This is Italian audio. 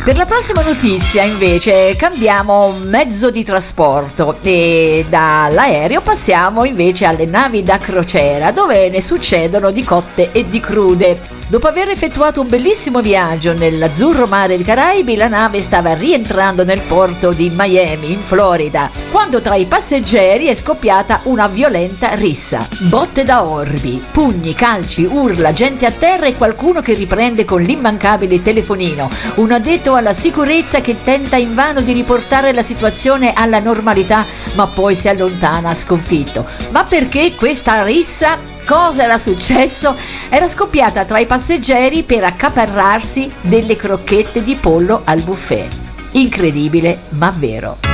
Per la prossima notizia invece cambiamo mezzo di trasporto e dall'aereo passiamo invece alle navi da crociera, dove ne succedono di cotte e di crude. Dopo aver effettuato un bellissimo viaggio nell'azzurro mare dei Caraibi, la nave stava rientrando nel porto di Miami, in Florida, quando tra i passeggeri è scoppiata una violenta rissa. Botte da orbi, pugni, calci, urla, gente a terra e qualcuno che riprende con l'immancabile telefonino. Un addetto alla sicurezza che tenta invano di riportare la situazione alla normalità, ma poi si allontana sconfitto. Ma perché questa rissa? Cosa era successo? Era scoppiata tra i passeggeri per accaparrarsi delle crocchette di pollo al buffet. Incredibile, ma vero.